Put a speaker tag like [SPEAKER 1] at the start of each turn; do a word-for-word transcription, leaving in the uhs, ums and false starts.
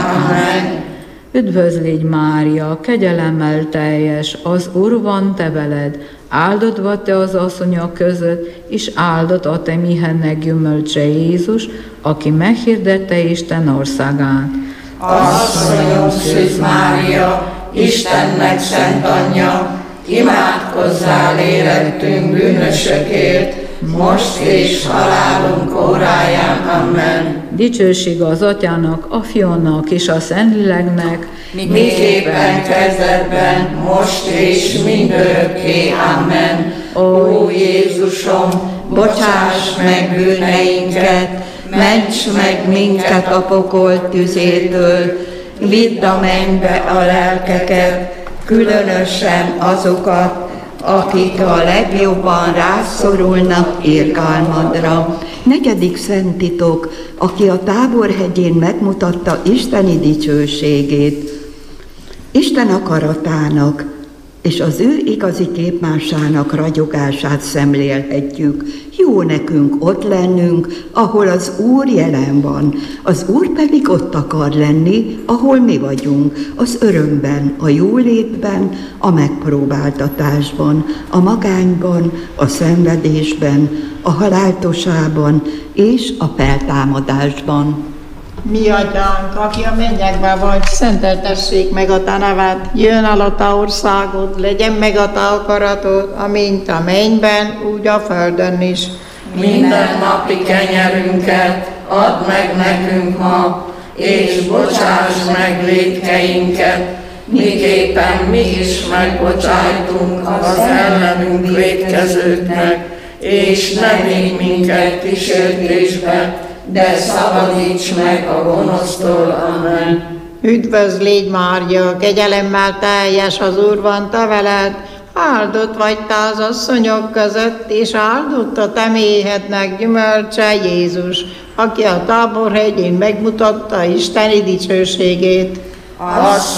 [SPEAKER 1] Amen.
[SPEAKER 2] Üdvözl légy Mária, kegyelemmel teljes, az Úr van te veled, áldott vagy te az asszonyok között, és áldott a te méhednek gyümölcse Jézus, aki meghirdette Isten országát.
[SPEAKER 1] Asszonyom Szűz Mária, Istennek szent anyja, imádkozzál érettünk bűnösökért, most és halálunk óráján. Amen.
[SPEAKER 2] Dicsőség az Atyának, a Fiúnak és a Szentléleknek,
[SPEAKER 1] miképpen kezdetben, most és mindörökké. Amen. Ó Jézusom, bocsáss meg bűneinket, ments meg minket a pokol tüzétől, vidd a mennybe a lelkeket, különösen azokat, akik a legjobban rászorulnak irgalmadra.
[SPEAKER 3] Negyedik szentitok, aki a Táborhegyén megmutatta isteni dicsőségét. Isten akaratának és az ő igazi képmásának ragyogását szemlélhetjük. Jó nekünk ott lennünk, ahol az Úr jelen van. Az Úr pedig ott akar lenni, ahol mi vagyunk, az örömben, a jólétben, a megpróbáltatásban, a magányban, a szenvedésben, a haláltosában és a feltámadásban.
[SPEAKER 4] Mi atyánk, aki a mennyekben vagy, szenteltessék meg a te neved, jön el a te országod, legyen meg a te akaratod, amint a mennyben, úgy a földön is.
[SPEAKER 1] Minden napi kenyerünket add meg nekünk ma, és bocsáss meg vétkeinket, miképpen mi is megbocsájtunk az ellenünk vétkezőknek, és ne védj minket kísértésbe, de szabadíts meg a gonosztól. Amen.
[SPEAKER 4] Üdvözl légy Mária, kegyelemmel teljes, az Úr van te veled, áldott vagy te az asszonyok között, és áldott a te méhednek gyümölcse Jézus, aki a Táborhegyén megmutatta isteni dicsőségét.